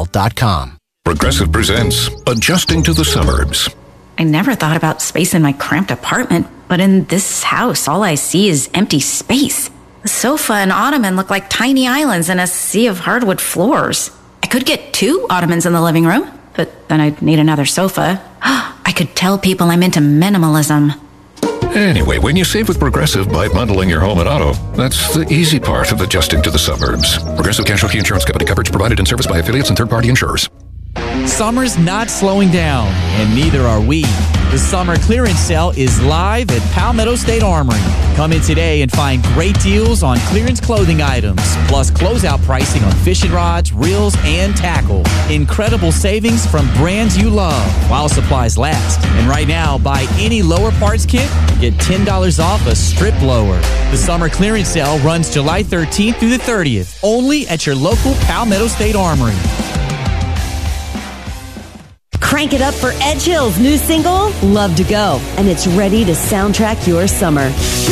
PayPal.com. Progressive presents Adjusting to the Suburbs. I never thought about space in my cramped apartment, but in this house, all I see is empty space. The sofa and ottoman look like tiny islands in a sea of hardwood floors. I could get 2 ottomans in the living room, but then I'd need another sofa. I could tell people I'm into minimalism. Anyway, when you save with Progressive by bundling your home and auto, that's the easy part of adjusting to the suburbs. Progressive Casualty Insurance Company. Coverage provided and serviced by affiliates and third-party insurers. Summer's not slowing down, and neither are we. The summer clearance sale is live at Palmetto State Armory. Come in today and find great deals on clearance clothing items, plus closeout pricing on fishing rods, reels, and tackle. Incredible savings from brands you love while supplies last. And right now, buy any lower parts kit, get $10 off a strip lower. The summer clearance sale runs July 13th through the 30th, only at your local Palmetto State Armory. Crank it up for Edge Hill's new single, Love to Go, and it's ready to soundtrack your summer.